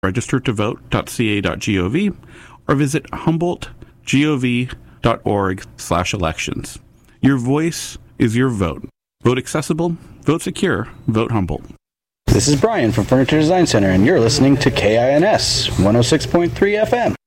registertovote.ca.gov or visit humboldtgov.org/elections. Your voice is your vote. Vote accessible, vote secure, vote Humboldt. This is Brian from Furniture Design Center, and you're listening to KINS 106.3 FM.